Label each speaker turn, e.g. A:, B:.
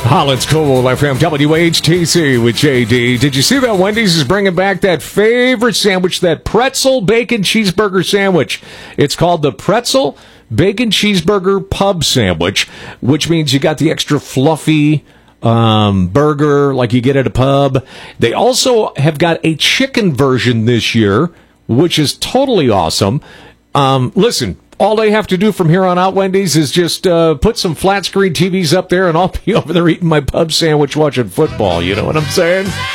A: Holland's Cool FM WHTC with JD. Did you see that Wendy's is bringing back that favorite sandwich, that pretzel bacon cheeseburger sandwich? It's called the pretzel bacon cheeseburger pub sandwich, which means you got the extra fluffy burger like you get at a pub. They also have got a chicken version this year, which is totally awesome. Listen, all they have to do from here on out, Wendy's, is just put some flat screen TVs up there, and I'll be over there eating my pub sandwich watching football. You know what I'm saying?